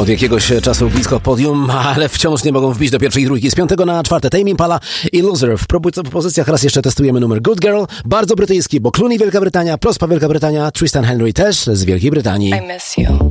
Od jakiegoś czasu blisko podium, ale wciąż nie mogą wbić do pierwszej trójki. Z 5 na 4 Tame Impala i Loser. W propozycjach raz jeszcze testujemy numer Good Girl, bardzo brytyjski, bo Clooney Wielka Brytania, Prospa Wielka Brytania, Tristan Henry też z Wielkiej Brytanii. I miss you.